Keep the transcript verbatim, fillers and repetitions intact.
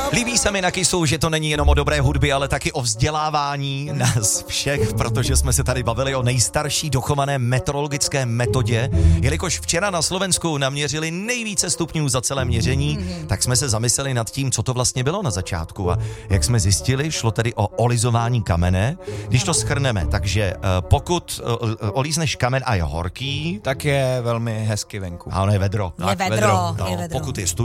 Líbí se mi na Kissu, že to není jenom o dobré hudbě, ale taky o vzdělávání nás všech, protože jsme se tady bavili o nejstarší dochované meteorologické metodě. Jelikož včera na Slovensku naměřili nejvíce stupňů za celé měření, mm-hmm. tak jsme se zamysleli nad tím, co to vlastně bylo na začátku. A jak jsme zjistili, šlo tedy o olizování kamene. Když to shrneme, takže pokud olízneš kamen a je horký, tak je velmi hezky venku. A ono je vedro. Je vedro, No, je vedro. Pokud je